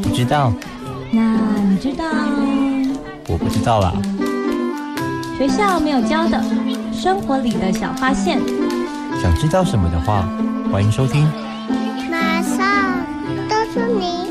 不知道。 那你知道？ 我不知道啦。 学校没有教的生活里的小发现。 想知道什么的话，欢迎收听马上告诉你。